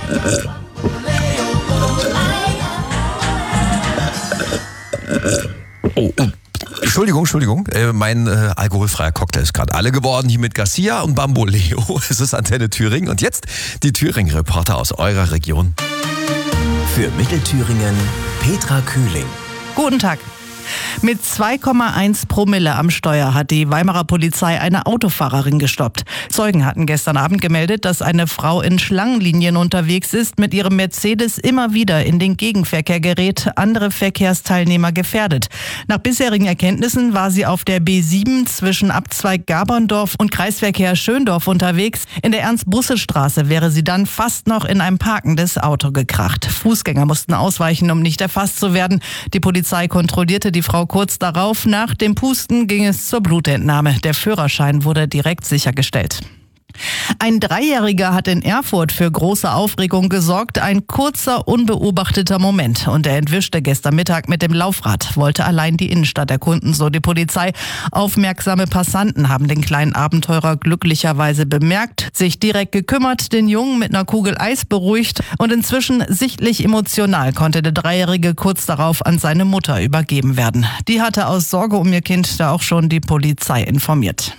Oh. Entschuldigung. Mein alkoholfreier Cocktail ist gerade alle geworden hier mit Garcia und Bamboleo. Es ist Antenne Thüringen und jetzt die Thüringen-Reporter aus eurer Region. Für Mittelthüringen Petra Kühling. Guten Tag. Mit 2,1 Promille am Steuer hat die Weimarer Polizei eine Autofahrerin gestoppt. Zeugen hatten gestern Abend gemeldet, dass eine Frau in Schlangenlinien unterwegs ist, mit ihrem Mercedes immer wieder in den Gegenverkehr gerät, andere Verkehrsteilnehmer gefährdet. Nach bisherigen Erkenntnissen war sie auf der B7 zwischen Abzweig Gaberndorf und Kreisverkehr Schöndorf unterwegs. In der Ernst-Busse-Straße wäre sie dann fast noch in ein parkendes Auto gekracht. Fußgänger mussten ausweichen, um nicht erfasst zu werden. Die Polizei kontrollierte die Frau kurz darauf. Nach dem Pusten ging es zur Blutentnahme. Der Führerschein wurde direkt sichergestellt. Ein Dreijähriger hat in Erfurt für große Aufregung gesorgt. Ein kurzer, unbeobachteter Moment. Und er entwischte gestern Mittag mit dem Laufrad, wollte allein die Innenstadt erkunden, so die Polizei. Aufmerksame Passanten haben den kleinen Abenteurer glücklicherweise bemerkt, sich direkt gekümmert, den Jungen mit einer Kugel Eis beruhigt und inzwischen sichtlich emotional konnte der Dreijährige kurz darauf an seine Mutter übergeben werden. Die hatte aus Sorge um ihr Kind da auch schon die Polizei informiert.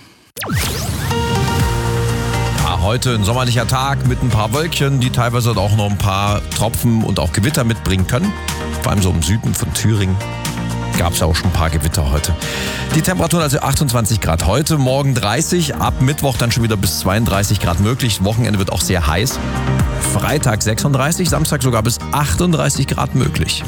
Heute ein sommerlicher Tag mit ein paar Wölkchen, die teilweise auch noch ein paar Tropfen und auch Gewitter mitbringen können. Vor allem so im Süden von Thüringen gab es auch schon ein paar Gewitter heute. Die Temperaturen also 28 Grad heute, morgen 30, ab Mittwoch dann schon wieder bis 32 Grad möglich. Wochenende wird auch sehr heiß. Freitag 36, Samstag sogar bis 38 Grad möglich.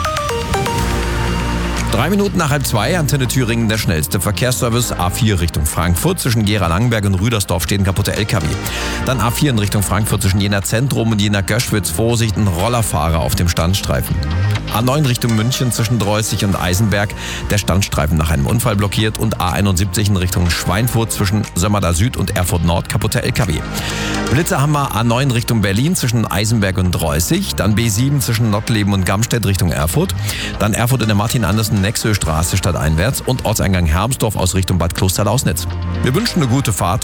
3 Minuten nach 1:30, Antenne Thüringen, der schnellste Verkehrsservice. A4 Richtung Frankfurt, zwischen Gera-Langenberg und Rüdersdorf stehen kaputte LKW. Dann A4 in Richtung Frankfurt zwischen Jena Zentrum und Jena Göschwitz. Vorsicht, ein Rollerfahrer auf dem Standstreifen. A9 Richtung München zwischen Dreußig und Eisenberg, der Standstreifen nach einem Unfall blockiert. Und A71 in Richtung Schweinfurt zwischen Sömmerda Süd und Erfurt Nord, kaputte LKW. Blitze haben wir A9 Richtung Berlin zwischen Eisenberg und Dreußig. Dann B7 zwischen Nottleben und Gamstedt Richtung Erfurt. Dann Erfurt in der Martin-Andersen-Nexö-Straße stadteinwärts und Ortseingang Hermsdorf aus Richtung Bad Klosterlausnitz. Wir wünschen eine gute Fahrt.